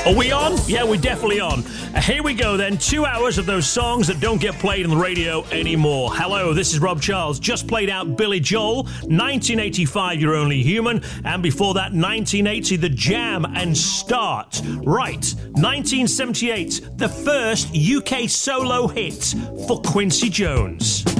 Are we on? Yeah, we're definitely on. Here we go then. 2 hours of those songs that don't get played on the radio anymore. Hello, this is Rob Charles. Just played out Billy Joel, 1985, You're Only Human, and before that, 1980, The Jam and Start. Right, 1978, the first UK solo hit for Quincy Jones.